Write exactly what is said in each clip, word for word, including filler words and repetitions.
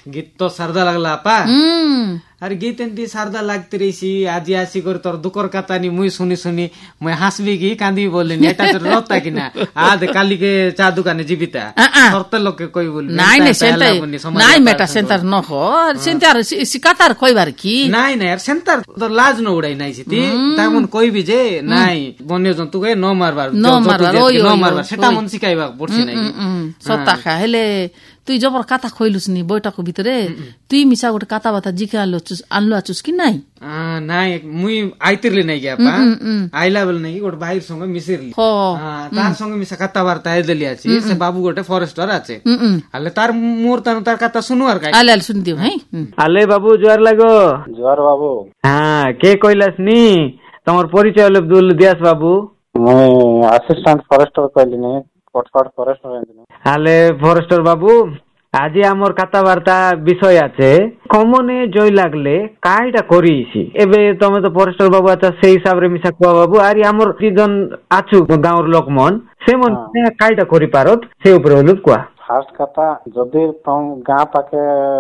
गीत तो सारदा लगला आपा हम्म अरे गीत एंती सारदा लागती रही आज आसी कर तोर दुकर कतानी मुई सुनी सुनी मैं हासबी की कांदी बोलिनी एटा तो रहता कि ना आज काली के चा दुकाने जीविता सरते लोग के कोई बोल নাই নাই সেন্টার নাই মেটা সেন্টার ন হ সেন্টার সিকাতার কইবার কি নাই না यार सेंटर तो लाज न उड़ाई নাই सिती तामन कोई भी जे নাই বন্য জন্তু কে ন মারবার ন মারবার ওই ন মারবার সেটা মন শিখাইবা পড়ছি নাই সত্তা খা হেলে তুই জবর কাতা খইলুস নি বইটাকো ভিতরে তুই মিছা গোটে কাতা বাতা জিকে আনলো আনলো আছুস কি নাই নাই মুই আইতিরলি নাই গে আপা আইলা বেল নাই গোটে বাহির সঙ্গে মিশিরলি তার সঙ্গে মিশা কাতা বার্তা আইদেলি আছে সে বাবু গোটে ফরেস্টার আছে আলে তার মোর তার তার কথা শুনু আর কাই আলে আলে শুন দিও হ্যাঁ আলে বাবু জোয়ার লাগো জোয়ার বাবু হ্যাঁ কে কইলাস নি তোমার পরিচয় হলো দুল দিয়াস বাবু মুই অ্যাসিস্ট্যান্ট ফরেস্টার কইলি নি কটকট ফরেস্টার নি আলে ফরেস্টার বাবু আজি আমার কথাবার্তা বিষয় আছে কমনে জয় লাগলে কাইটা করিছি এবে তুমি তো ফরেস্টার বাবু আচ্ছা সেই হিসাবে মিশা কুয়া বাবু আর আমার দুজন আছু গাঁর লোকমন সেমন কাইটা করি পারত সে উপরে হলুদ কুয়া ফার্স্ট কথা যদি তোম গাঁ পাকে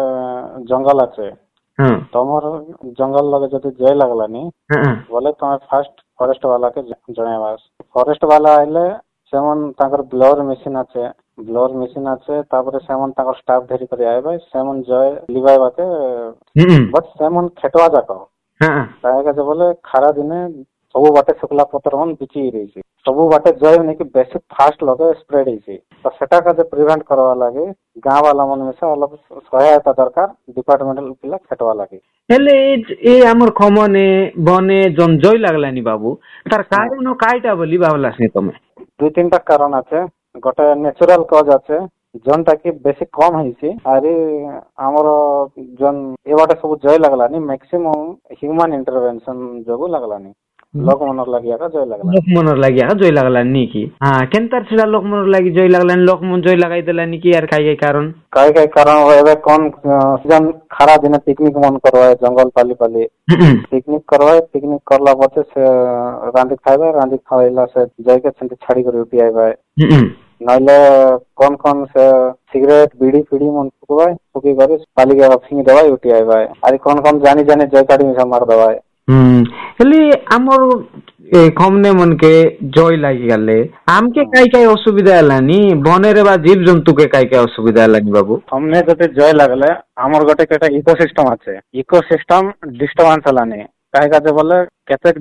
জঙ্গল আছে তোমার জঙ্গল লগে যদি জয় লাগলানি বলে তুমি ফার্স্ট ফরেস্ট বালাকে জনাইবাস ফরেস্ট বালা আইলে সেমন তাঙ্কর ব্লোর মেশিন আছে ব্লোর মেশিন আছে তারপরে সেমন তাঙ্কর স্টাফ ধরি করে আইবে সেমন জয় লিবাইবাকে বাট সেমন খেটवा যাক তাই কাছে বলে খারা দিনে সবু বাটে শুকলা পত্র মন বিচি রইছে সবু বাটে জয় নাকি বেশি ফাস্ট লগে স্প্রেড হইছে তো সেটা কাছে প্রিভেন্ট করবা লাগে গাঁ वाला मन में से অলপ সহায়তা দরকার ডিপার্টমেন্টাল পিলা খেটवा লাগে হেলে এই আমার খমনে বনে জন জয় লাগলানি বাবু তার কারণ কাইটা বলি ভাবলাস নি তুমি দুই তিনটা কারণ আছে গোটে ন্যাচুরাল কজ আছে জনটা কি বেশি কম হয়েছে আর আমার জন এবারে সব জয় লাগলানি ম্যাক্সিমাম হিউম্যান ইন্টারভেনশন যোগু লাগলানি লোক মনর লাগিয়া জয় লাগলা লোক মনর লাগিয়া জয় লাগলানি কি হ্যাঁ কেনতার ছিলা লোক মনর লাগি জয় লাগলানি লোক মন জয় লাগাই দেলানি কি আর কাই কাই কারণ কাই কাই কারণ এবে কোন সিজন খারা দিনে পিকনিক মন করবায় জঙ্গল পালি পালি পিকনিক করবায় পিকনিক করলা পরে সে রাঁধি খাইবে রাঁধি খাইলা সে জয়কে সেন্টি ছাড়ি করে উঠি আইবে নইলে কোন কোন সে সিগারেট বিড়ি ফিড়ি মন ফুকবায় ফুকি করে পালিকে ফিঙি দেওয়াই উঠি আইবে আর কোন কোন জানি জানি জয় কাটি মিশা মার দেওয়ায় হুম হেলি আমার কমনে মনকে জয় লাগি গেলে আমকে কাই কাই অসুবিধা এলানি বনের বা জীব জন্তুকে কাই কাই অসুবিধা এলানি বাবু সামনে যদি জয় লাগলে আমার গোটে একটা ইকোসিস্টেম আছে ইকোসিস্টেম ডিস্টার্বেন্স এলানি কাই কাজে বলে কেতে